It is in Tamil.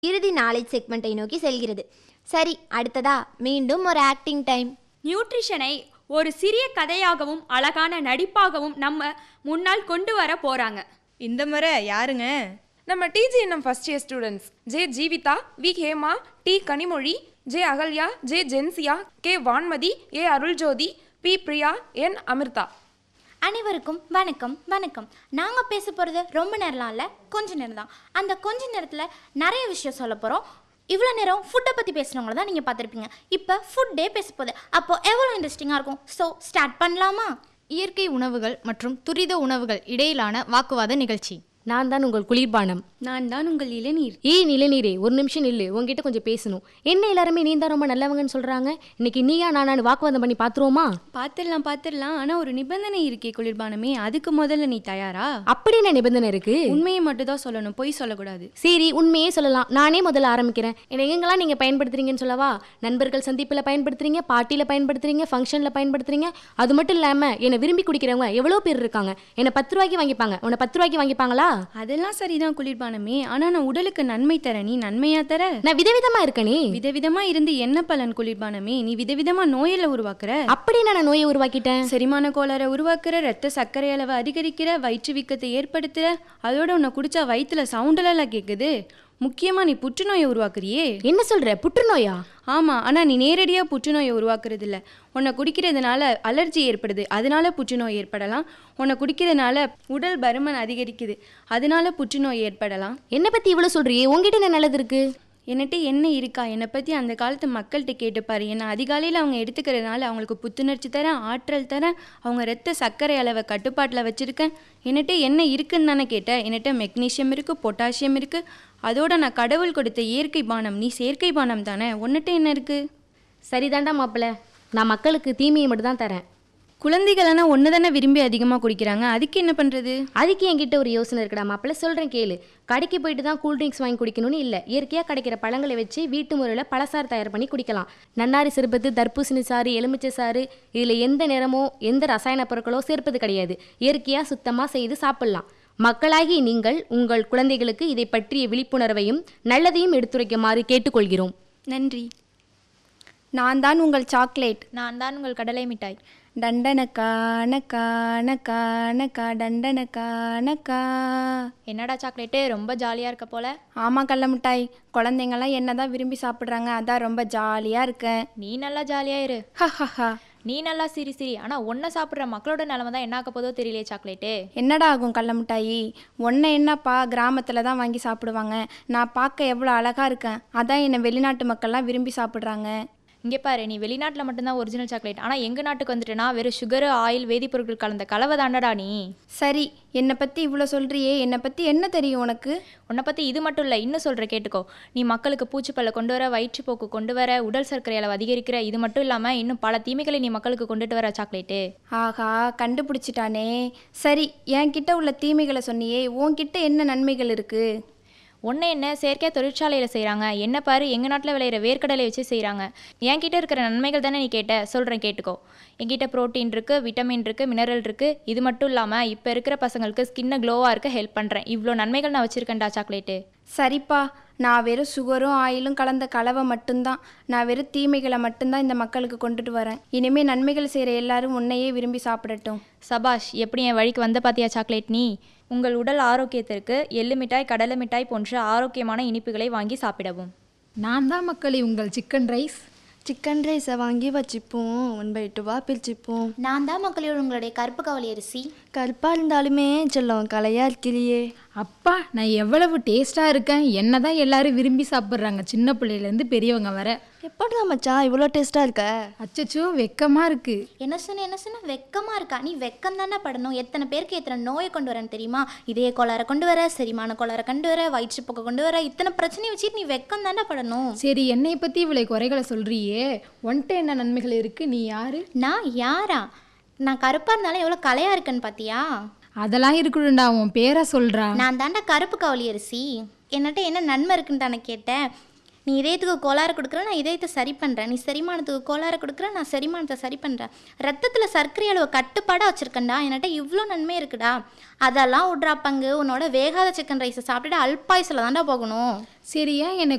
இறுதி நாலேஜ் செக்மெண்ட்டை நோக்கி செல்கிறது. சரி, அடுத்ததா மீண்டும் ஒரு ஆக்டிங் டைம். நியூட்ரிஷனை ஒரு சிறிய கதையாகவும் அழகான நடிப்பாகவும் நம்ம முன்னால் கொண்டு வர போறாங்க. இந்த முறை யாருங்க? நம்ம DGNM first year students J Jeevitha, we Hema, D Kanimozhi, J Ahalya, J ஜென்சியா, K Vanmathi, A Aruljothi, B Priya, என் அமிர்தா. அனைவருக்கும் வணக்கம். வணக்கம். நாங்கள் பேச போகிறது ரொம்ப நேரம்லாம் இல்லை, கொஞ்ச நேரம் தான். அந்த கொஞ்ச நேரத்தில் நிறைய விஷயம் சொல்ல போகிறோம். இவ்வளோ நேரம் ஃபுட்டை பற்றி பேசுகிறவங்கள தான் நீங்கள் பார்த்துருப்பீங்க. இப்போ ஃபுட்டே பேச போகுது. அப்போது எவ்வளோ இன்ட்ரெஸ்டிங்காக இருக்கும். ஸோ ஸ்டார்ட் பண்ணலாமா? இயற்கை உணவுகள் மற்றும் துரித உணவுகள் இடையிலான வாக்குவாத நிகழ்ச்சி. நான் தான் உங்கள் குளிர்பானம். நான் தான் உங்கள் இளநீர். இளநீரே, ஒரு நிமிஷம் நில்லு, உங்ககிட்ட கொஞ்சம் பேசணும். என்ன எல்லாருமே நீ தான் ரொம்ப நல்லவங்கன்னு சொல்றாங்க. இன்னைக்கு நீயா நானான்னு வாக்குவாதம் பண்ணி பாத்துருவோமா? பாத்துடலாம். ஆனா ஒரு நிபந்தனை இருக்கே குளிர்பானமே, அதுக்கு முதல்ல நீ தயாரா? அப்படி என்ன நிபந்தனை இருக்கு? உண்மையை மட்டும் தான் சொல்லணும், பொய் சொல்லக்கூடாது. சரி, உண்மையே சொல்லலாம். நானே முதல்ல ஆரம்பிக்கிறேன். எங்கெங்கெல்லாம் நீங்க பயன்படுத்துறீங்கன்னு சொல்லவா? நண்பர்கள் சந்திப்புல பயன்படுத்துறீங்க, பார்ட்டியில பயன்படுத்துறீங்க, ஃபங்க்ஷன்ல பயன்படுத்துறீங்க. அது மட்டும் இல்லாம என்னை விரும்பி குடிக்கிறவங்க எவ்வளவு பேர் இருக்காங்க. என்னை 10 ரூபாய்க்கு வாங்கிப்பாங்க. உன்னை 10 ரூபாய்க்கு வாங்கிப்பாங்களா? அதெல்லாம் சரிதான் குளிர்பானமே, ஆனா நான் உடலுக்கு நன்மை தர, நீ நன்மையா தர? நான் விதவிதமா இருக்கனே. விதவிதமா இருந்து என்ன பலன் குளிர்பானமே? நீ விதவிதமா நோயில உருவாக்குற. அப்படி நான் நோயை உருவாக்கிட்டேன். செரிமான கோளாறை உருவாக்குற, ரத்த சர்க்கரை அளவை அதிகரிக்கிற, வயிற்று வீக்கத்தை ஏற்படுத்துற, அதோட உன்னை குடிச்சா வயிற்றுல சவுண்டெல்லாம் கேட்குது. முக்கியமா நீ புற்றுநோயை உருவாக்குறியே. என்ன சொல்ற? புற்றுநோயா? ஆமா, ஆனா நீ நேரடியாக புற்றுநோயை உருவாக்குறது இல்லை. உன்னை குடிக்கிறதுனால அலர்ஜி ஏற்படுது, அதனால புற்றுநோய் ஏற்படலாம். உன்னை குடிக்கிறதுனால உடல் பருமன் அதிகரிக்குது, அதனால புற்றுநோய் ஏற்படலாம். என்னை பத்தி இவ்வளவு சொல்றியே, உங்ககிட்ட என்ன நல்லது இருக்கு? என்னட்டு என்ன இருக்கா? என்னை பற்றி அந்த காலத்து மக்கள்கிட்ட கேட்டுப்பாரு. என்னை அதிகாலையில் அவங்க எடுத்துக்கிறதுனால அவங்களுக்கு புத்துணர்ச்சி தரேன், ஆற்றல் தரேன், அவங்க ரத்த சர்க்கரை அளவை கட்டுப்பாட்டில் வச்சுருக்கேன். என்னட்டு என்ன இருக்குன்னு தானே கேட்டேன். என்கிட்ட மெக்னீஷியம் இருக்குது, பொட்டாசியம் இருக்குது. அதோட நான் கடவுள் கொடுத்த இயற்கை பானம், நீ செயற்கை பானம் தானே. ஒன்றுட்ட என்ன இருக்குது? சரிதாண்டா மாப்பிள்ள, நான் மக்களுக்கு தீமையை மட்டும் தான் தரேன். குழந்தைகளனா ஒன்று தானே விரும்பி அதிகமாக குடிக்கிறாங்க, அதுக்கு என்ன பண்ணுறது? அதுக்கு என்கிட்ட ஒரு யோசனை இருக்குடா மாப்பிள்ள, சொல்கிறேன் கேளு. கடைக்கு போயிட்டு தான் கூல்ட்ரிங்க்ஸ் வாங்கி குடிக்கணும்னு இல்லை. இயற்கையாக கிடைக்கிற பழங்களை வச்சு வீட்டு முறையில் பழசாறு தயார் பண்ணி குடிக்கலாம். நன்னாரி சிறுபத்து, தர்பூசணி சாறு, எலுமிச்சை சாறு, இதில் எந்த நிறமோ எந்த ரசாயன பொருட்களோ சேர்ப்பது கிடையாது. இயற்கையாக சுத்தமாக செய்து சாப்பிட்லாம். மக்களாகி நீங்கள் உங்கள் குழந்தைகளுக்கு இதை பற்றிய விழிப்புணர்வையும் நல்லதையும் எடுத்துரைக்குமாறு கேட்டுக்கொள்கிறோம். நன்றி. நான் தான் உங்கள் சாக்லேட். நான் தான் உங்கள் கடலை மிட்டாய். டண்டனக்கா நக்கா நக்கா நக்கா டண்டனக்கா நக்கா. என்னடா சாக்லேட்டு, ரொம்ப ஜாலியாக இருக்க போல. ஆமாம் கள்ள மிட்டாய், குழந்தைங்கள்லாம் என்ன தான் விரும்பி சாப்பிட்றாங்க, அதான் ரொம்ப ஜாலியாக இருக்கேன். நீ நல்லா ஜாலியாக இரு. ஹஹஹா. நீ நல்லா சிரி. ஆனால் ஒன்றை சாப்பிட்ற மக்களோட நிலமை தான் என்ன ஆக்க போதோ தெரியலையே சாக்லேட்டு. என்னடா ஆகும் கள்ள மிட்டாயி? ஒன்றை என்னப்பா கிராமத்தில் தான் வாங்கி சாப்பிடுவாங்க. நான் பார்க்க எவ்வளோ அழகாக இருக்கேன், அதான் என்னை வெளிநாட்டு மக்கள்லாம் விரும்பி சாப்பிட்றாங்க. இங்கே பாரு, நீ வெளிநாட்டில் மட்டும்தான் ஒரிஜினல் சாக்லேட். ஆனால் எங்கள் நாட்டுக்கு வந்துட்டுனா வெறும் சுகரு, ஆயில், வேதிப்பொருட்கள் கலந்த கலவை தாண்டடா நீ. சரி, என்னை பற்றி இவ்வளோ சொல்கிறியே, என்னை பற்றி என்ன தெரியும் உனக்கு? உன்னை பற்றி இது மட்டும் இல்லை, இன்னும் சொல்கிற கேட்டுக்கோ. நீ மக்களுக்கு பூச்சிப்பல்ல கொண்டு வர, வயிற்றுப்போக்கு கொண்டு வர, உடல் சர்க்கரை அளவு அதிகரிக்கிற, இது மட்டும் இல்லாமல் இன்னும் பல தீமைகளை நீ மக்களுக்கு கொண்டுட்டு வர சாக்லேட்டு. ஆகா, கண்டுபிடிச்சிட்டானே. சரி, என்கிட்ட உள்ள தீமைகளை சொன்னியே, உன்கிட்ட என்ன நன்மைகள் இருக்குது? ஒன்று என்ன, செயற்கையாக தொழிற்சாலையில் செய்கிறாங்க. என்ன பாரு, எங்கள் நாட்டில் விளையிற வேர்க்கடலை வச்சு செய்கிறாங்க. என்கிட்ட இருக்கிற நன்மைகள் தானே நீ கேட்ட, சொல்கிறேன் கேட்டுக்கோ. என்கிட்ட ப்ரோட்டீன் இருக்குது, விட்டமின் இருக்குது, மினரல் இருக்குது. இது மட்டும் இல்லாமல் இப்போ இருக்கிற பசங்களுக்கு ஸ்கின்னை க்ளோவாக இருக்க ஹெல்ப் பண்ணுறேன். இவ்வளோ நன்மைகள் நான் வச்சுருக்கேன்டா சாக்லேட்டு. சரிப்பா, நான் வெறும் சுகரும் ஆயிலும் கலந்த கலவை மட்டும்தான், நான் வெறும் தீமைகளை மட்டும்தான் இந்த மக்களுக்கு கொண்டுட்டு வரேன். இனிமேல் நன்மைகள் செய்கிற எல்லாரும் உன்னையே விரும்பி சாப்பிடட்டும். சபாஷ், எப்படி என் வழிக்கு வந்த பார்த்தியா சாக்லேட் நீ. உங்கள் உடல் ஆரோக்கியத்திற்கு எள்ளு மிட்டாய், கடலை மிட்டாய் போன்ற ஆரோக்கியமான இனிப்புகளை வாங்கி சாப்பிடவும். நான் தான் மக்களே உங்கள் சிக்கன் ரைஸ். சிக்கன் ரைஸை வாங்கி வச்சுப்போம், 1/2 பிரிச்சுப்போம். நான் தான் மக்களோட உங்களுடைய கருப்பு கவலை அரிசி. கருப்பாக இருந்தாலுமே செல்லம் கலையாக இருக்கிறியே. அப்பா, நான் எவ்வளவு டேஸ்ட்டாக இருக்கேன். என்ன தான் எல்லாரும் விரும்பி சாப்பிட்றாங்க, சின்ன பிள்ளையிலேருந்து பெரியவங்க வர. எப்படிதான் மச்சான் இவ்வளோ டேஸ்ட்டாக இருக்க? அச்சச்சோ, வெக்கமாக இருக்குது. என்ன சொன்ன வெக்கமாக இருக்கா? நீ வெக்கம் தானே படணும். எத்தனை பேருக்கு எத்தனை நோயை கொண்டு வரேன்னு தெரியுமா? இதய கோளாறை கொண்டு வர, செரிமான கோளாறை கொண்டு வர, வயிற்றுப்போக்கை கொண்டு வர, இத்தனை பிரச்சனையை வச்சுட்டு நீ வெக்கம் தானே படணும். சரி, என்னை பற்றி இவ்வளோ குறைகளை சொல்கிறியே, ஒன்ட்ட என்ன நன்மைகள் இருக்குது? நீ யாரு? நான் யாரா? நான் கருப்பாக இருந்தாலும் எவ்வளோ கலையாக இருக்கேன்னு பார்த்தியா? அதெல்லாம் இருக்கணும்டா, உன் பேரை சொல்கிறா. நான் தாண்டா கருப்பு கவலி அரிசி. என்னட்ட என்ன நன்மை இருக்குன்னு தானே கேட்டேன். நீ இதயத்துக்கு கோளாறு கொடுக்குற, நான் இதயத்தை சரி பண்ணுறேன். நீ செரிமானத்துக்கு கோளாறு கொடுக்குற, நான் செரிமானத்தை சரி பண்ணுறேன். ரத்தத்தில் சர்க்கரை அளவு கட்டுப்பாடாக வச்சுருக்கேன்டா. என்கிட்ட இவ்வளோ நன்மை இருக்குடா. அதெல்லாம் விட்றா பங்கு. உன்னோட வேகாத சிக்கன் ரைஸை சாப்பிட்டுட்டு அல்பாயுசில் தாண்டா போகணும். சரியா, என்னை